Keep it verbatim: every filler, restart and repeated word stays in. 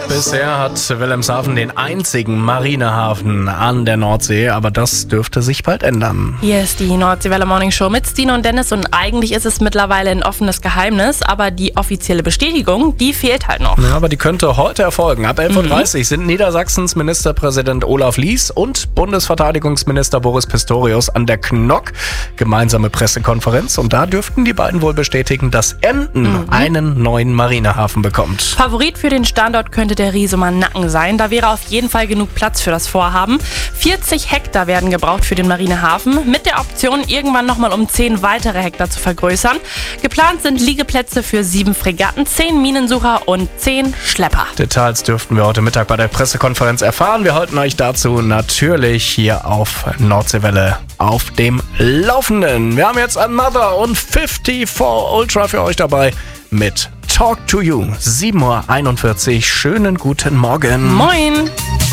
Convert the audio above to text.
Bisher hat Wilhelmshaven den einzigen Marinehafen an der Nordsee, aber das dürfte sich bald ändern. Hier ist die Nordseewelle Morning Show mit Stine und Dennis und eigentlich ist es mittlerweile ein offenes Geheimnis, aber die offizielle Bestätigung, die fehlt halt noch. Ja, aber die könnte heute erfolgen. Ab elf Uhr dreißig mhm. sind Niedersachsens Ministerpräsident Olaf Lies und Bundesverteidigungsminister Boris Pistorius an der K N O K. Gemeinsame Pressekonferenz und da dürften die beiden wohl bestätigen, dass Emden mhm. einen neuen Marinehafen bekommt. Favorit für den Standort könnte der Riesemann Nacken sein. Da wäre auf jeden Fall genug Platz für das Vorhaben. vierzig Hektar werden gebraucht für den Marinehafen, mit der Option, irgendwann nochmal um zehn weitere Hektar zu vergrößern. Geplant sind Liegeplätze für sieben Fregatten, zehn Minensucher und zehn Schlepper. Details dürften wir heute Mittag bei der Pressekonferenz erfahren. Wir halten euch dazu natürlich hier auf Nordseewelle auf dem Laufenden. Wir haben jetzt Another und fünfundfünfzig Ultra für euch dabei mit Talk to You. sieben Uhr einundvierzig. Schönen guten Morgen. Moin.